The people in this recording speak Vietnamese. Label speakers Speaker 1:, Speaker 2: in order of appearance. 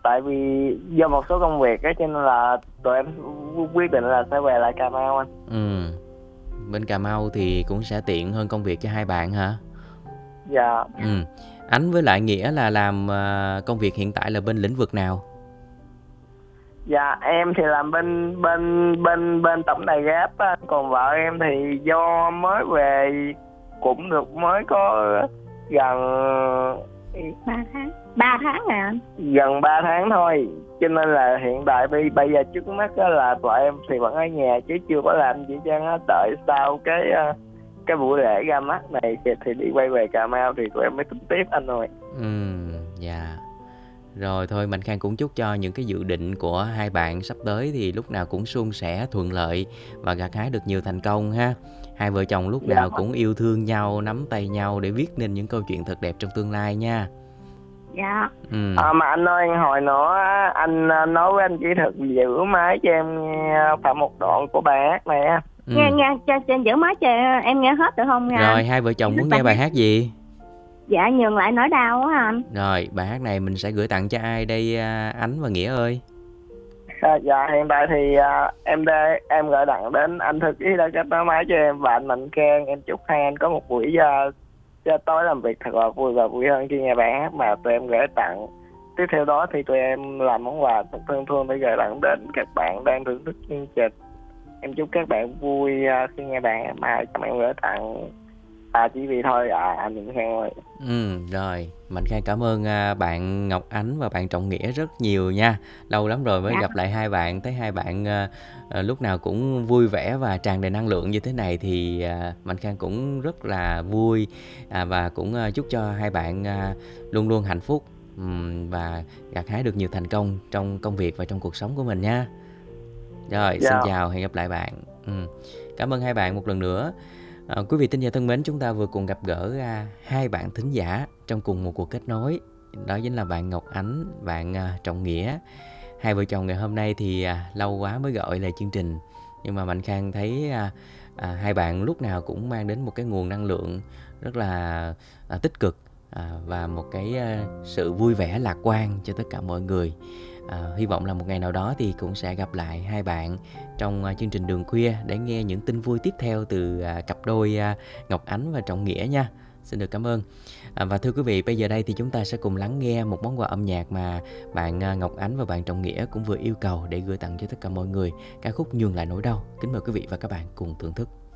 Speaker 1: tại vì do một số công việc á cho nên là tụi em quyết định là sẽ về lại Cà Mau anh.
Speaker 2: Bên Cà Mau thì cũng sẽ tiện hơn công việc cho hai bạn hả?
Speaker 1: Dạ.
Speaker 2: Ánh với lại Nghĩa là làm công việc hiện tại là bên lĩnh vực nào?
Speaker 1: Dạ em thì làm bên bên tổng đài Grab á, còn vợ em thì do mới về cũng được mới có gần
Speaker 3: 3 tháng rồi anh.
Speaker 1: gần 3 tháng thôi, cho nên là hiện tại bây giờ trước mắt á là tụi em thì vẫn ở nhà chứ chưa có làm gì chứ á, đợi sau cái buổi lễ ra mắt này thì đi quay về Cà Mau thì tụi em mới tính tiếp anh ơi.
Speaker 2: Dạ. Rồi thôi Mạnh Khang cũng chúc cho những cái dự định của hai bạn sắp tới thì lúc nào cũng suôn sẻ, thuận lợi và gặt hái được nhiều thành công ha. Hai vợ chồng lúc nào cũng yêu thương nhau, nắm tay nhau để viết nên những câu chuyện thật đẹp trong tương lai nha.
Speaker 3: Dạ.
Speaker 1: Mà anh ơi, hồi nữa anh nói với anh kỹ thuật giữ máy cho em nghe phải một đoạn của bài hát này á.
Speaker 3: Nghe cho giữ máy cho em nghe hết được không nha?
Speaker 2: Rồi hai vợ chồng muốn nghe bài hát gì?
Speaker 3: Dạ nhường lại nỗi đau á anh.
Speaker 2: Rồi bài hát này mình sẽ gửi tặng cho ai đây Ánh và Nghĩa ơi?
Speaker 1: Dạ hiện tại thì em gửi tặng đến anh Thư Ký đã kết nối máy cho em và anh Mạnh Khang. Em chúc hai anh có một buổi tối làm việc thật là vui và vui hơn khi nghe bài hát mà tụi em gửi tặng. Tiếp theo đó thì tụi em làm món quà thật thân thương để gửi tặng đến các bạn đang thưởng thức chương trình. Em chúc các bạn vui khi nghe bài hát mà em gửi tặng chỉ vì thôi anh Mạnh Khang ơi.
Speaker 2: Rồi Mạnh Khang cảm ơn bạn Ngọc Ánh và bạn Trọng Nghĩa rất nhiều nha. Lâu lắm rồi mới gặp lại hai bạn, thấy hai bạn lúc nào cũng vui vẻ và tràn đầy năng lượng như thế này thì Mạnh Khang cũng rất là vui và cũng chúc cho hai bạn luôn luôn hạnh phúc và gặt hái được nhiều thành công trong công việc và trong cuộc sống của mình nha. Rồi xin chào, hẹn gặp lại bạn. Cảm ơn hai bạn một lần nữa. Quý vị thính giả thân mến, chúng ta vừa cùng gặp gỡ hai bạn thính giả trong cùng một cuộc kết nối. Đó chính là bạn Ngọc Ánh, bạn Trọng Nghĩa. Hai vợ chồng ngày hôm nay thì lâu quá mới gọi lại chương trình. Nhưng mà Mạnh Khang thấy hai bạn lúc nào cũng mang đến một cái nguồn năng lượng rất là tích cực và một cái sự vui vẻ lạc quan cho tất cả mọi người. Hy vọng là một ngày nào đó thì cũng sẽ gặp lại hai bạn trong chương trình Đường Khuya để nghe những tin vui tiếp theo từ cặp đôi Ngọc Ánh và Trọng Nghĩa nha. Xin được cảm ơn. Và thưa quý vị, bây giờ đây thì chúng ta sẽ cùng lắng nghe một món quà âm nhạc mà bạn Ngọc Ánh và bạn Trọng Nghĩa cũng vừa yêu cầu để gửi tặng cho tất cả mọi người, ca khúc Nhường Lại Nỗi Đau. Kính mời quý vị và các bạn cùng thưởng thức.